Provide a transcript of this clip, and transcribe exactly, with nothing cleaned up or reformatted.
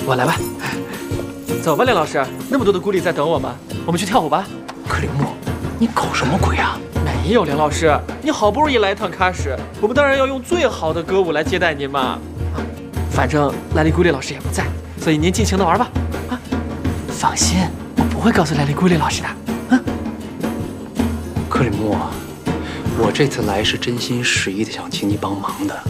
我来吧。走吧，梁老师，那么多的姑里在等我们，我们去跳舞吧。 克里木，你搞什么鬼啊？ 没有，梁老师，你好不容易来一趟喀什，我们当然要用最好的歌舞来接待您嘛。啊，反正莱利姑里老师也不在，所以您尽情的玩吧。啊，放心，我不会告诉莱利姑里老师的。嗯， 克里木，我这次来是真心实意的想请你帮忙的。